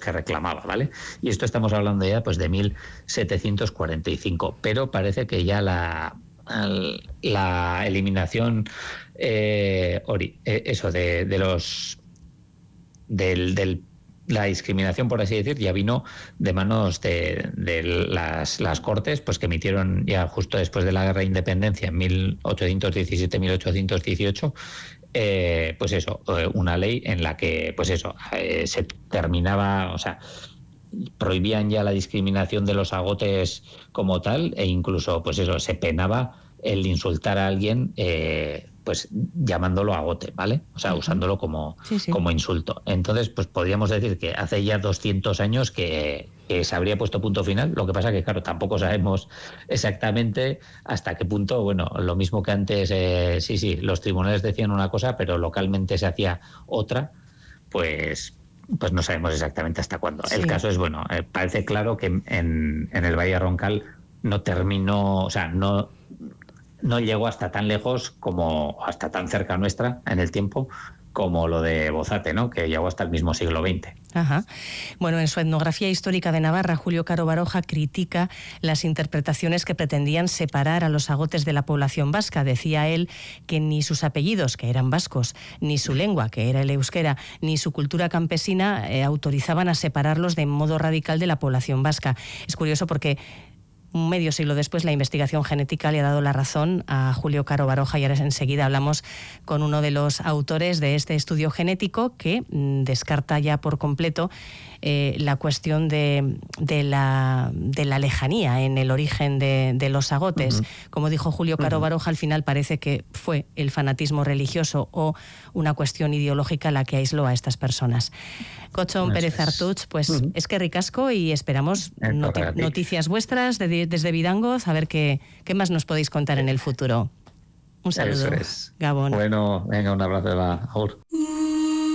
que reclamaba, ¿vale? Y esto estamos hablando ya pues de 1745, pero parece que ya la eliminación eso de los la discriminación, por así decir, ya vino de manos de las Cortes, pues que emitieron ya justo después de la Guerra de Independencia en 1817-1818, pues eso, una ley en la que pues eso, se terminaba, o sea, prohibían ya la discriminación de los agotes como tal, e incluso pues eso, se penaba el insultar a alguien pues llamándolo agote, ¿vale? O sea, usándolo como insulto. Entonces, pues podríamos decir que hace ya 200 años que se habría puesto punto final. Lo que pasa que, claro, tampoco sabemos exactamente hasta qué punto, bueno, lo mismo que antes, los tribunales decían una cosa, pero localmente se hacía otra, pues no sabemos exactamente hasta cuándo. Sí. El caso es, bueno, parece claro que en el Valle Roncal no terminó, o sea, no llegó hasta tan lejos como hasta tan cerca nuestra en el tiempo como lo de Bozate, ¿no? Que llegó hasta el mismo siglo XX. Ajá. Bueno, en su etnografía histórica de Navarra, Julio Caro Baroja critica las interpretaciones que pretendían separar a los agotes de la población vasca. Decía él que ni sus apellidos, que eran vascos, ni su lengua, que era el euskera, ni su cultura campesina autorizaban a separarlos de modo radical de la población vasca. Es curioso porque un medio siglo después, la investigación genética le ha dado la razón a Julio Caro Baroja, y ahora enseguida hablamos con uno de los autores de este estudio genético que descarta ya por completo la cuestión de la lejanía en el origen de los agotes. Como dijo Julio Caro Baroja, al final parece que fue el fanatismo religioso o una cuestión ideológica la que aisló a estas personas. Kochon Pérez Artuch, pues es que ricasco, y esperamos noticias vuestras desde Bidangoz, a ver qué más nos podéis contar en el futuro. Un saludo. Eso es. Gabón. Bueno, venga, un abrazo de la Aur.